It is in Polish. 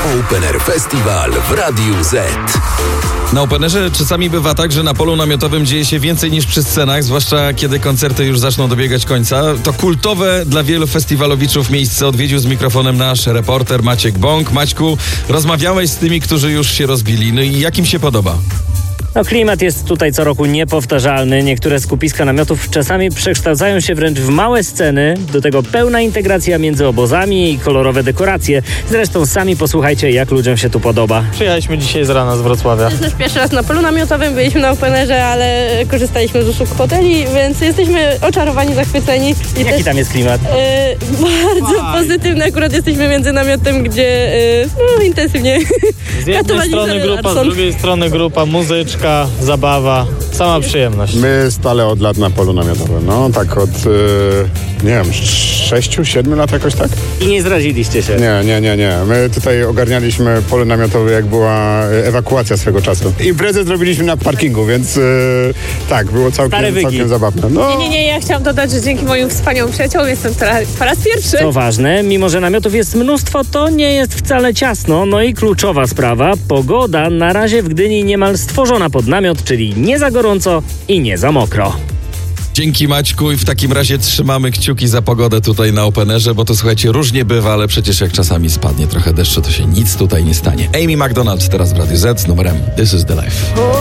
Open Air Festival w Radiu Z. Na Openerze czasami bywa tak, że na polu namiotowym dzieje się więcej niż przy scenach, zwłaszcza kiedy koncerty już zaczną dobiegać końca. To kultowe dla wielu festiwalowiczów miejsce odwiedził z mikrofonem nasz reporter Maciek Bąk. Maćku, rozmawiałeś z tymi, którzy już się rozbili. No i jak im się podoba? No, klimat jest tutaj co roku niepowtarzalny. Niektóre skupiska namiotów czasami przekształcają się wręcz w małe sceny. Do tego pełna integracja między obozami i kolorowe dekoracje. Zresztą sami posłuchajcie, jak ludziom się tu podoba. Przyjechaliśmy dzisiaj z rana z Wrocławia. To jest nasz pierwszy raz na polu namiotowym. Byliśmy na Openerze, ale korzystaliśmy z usług hoteli, więc jesteśmy oczarowani, zachwyceni. Jaki tam jest klimat? Bardzo pozytywny. Akurat jesteśmy między namiotem, gdzie intensywnie Z jednej ratowali strony Izabelę grupa, z Adson. drugiej strony grupa, muzyczka, zabawa, sama przyjemność. My stale od lat na polu namiotowym, no tak od, nie wiem, 6-7 lat jakoś tak? I nie zraziliście się. Nie. My tutaj ogarnialiśmy pole namiotowe, jak była ewakuacja swego czasu. Imprezę zrobiliśmy na parkingu, więc tak, było całkiem zabawne. No. Nie, ja chciałam dodać, że dzięki moim wspaniałym przyjaciołom jestem po raz pierwszy. Co ważne, mimo że namiotów jest mnóstwo, to nie jest wcale ciasno. No i kluczowa sprawa, pogoda na razie w Gdyni niemal stworzona pod namiot, czyli nie za gorąco i nie za mokro. Dzięki Maćku i w takim razie trzymamy kciuki za pogodę tutaj na Openerze, bo to słuchajcie, różnie bywa, ale przecież jak czasami spadnie trochę deszczu, to się nic tutaj nie stanie. Amy McDonald teraz w Radiu Z z numerem This is the Life.